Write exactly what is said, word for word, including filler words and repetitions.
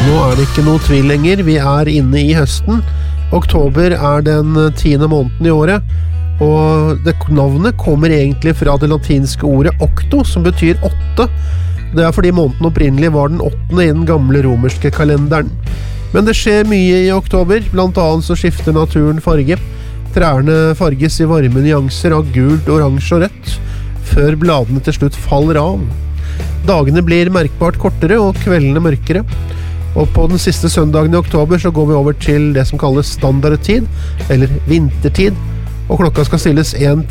Nå er det ikke noe tvil lenger, vi er inne i høsten. Oktober er den tiende måneden i året, og det navnet kommer egentlig fra det latinske ordet octo, som betyr åtte. Det er fordi måneden opprinnelig var den åttende i den gamle romerske kalenderen. Men det skjer mye i oktober, blant annet så skifter naturen farge. Trærne farges i varme nyanser av gult, oransje og rødt, før bladene til slutt faller av. Dagene blir merkbart kortere og kveldene mørkere. Og på den siste søndagen i oktober så går vi over til det som kalles standardtid, eller vintertid, og klokka skal stilles en